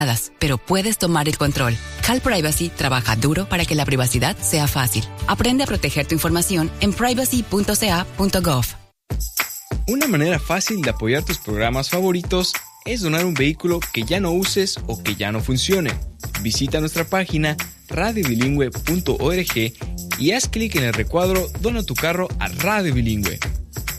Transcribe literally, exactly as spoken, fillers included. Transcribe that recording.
pero puedes tomar el control. Cal Privacy trabaja duro para que la privacidad sea fácil. Aprende a proteger tu información en privacy punto c a punto gov. Una manera fácil de apoyar tus programas favoritos es donar un vehículo que ya no uses o que ya no funcione. Visita nuestra página radio bilingüe punto org y haz clic en el recuadro Dona tu carro a Radio Bilingüe.